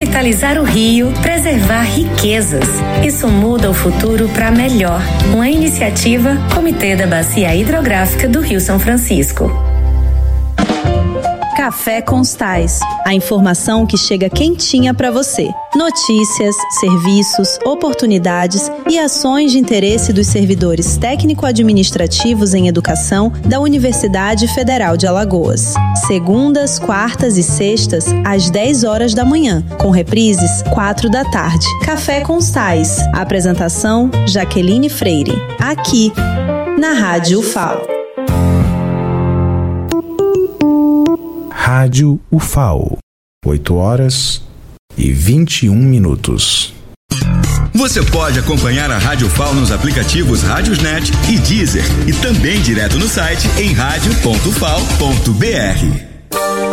revitalizar o rio, preservar riquezas. Isso muda o futuro para melhor. Uma iniciativa Comitê da Bacia Hidrográfica do Rio São Francisco. Café Constais, a informação que chega quentinha para você. Notícias, serviços, oportunidades e ações de interesse dos servidores técnico-administrativos em educação da Universidade Federal de Alagoas. Segundas, quartas e sextas, às 10 horas da manhã, com reprises 4 da tarde. Café Constais. Apresentação, Jaqueline Freire. Aqui, na Rádio UFAL. Rádio UFAL, 8h21. Você pode acompanhar a Rádio UFAL nos aplicativos Rádiosnet e Deezer e também direto no site em radio.ufal.br.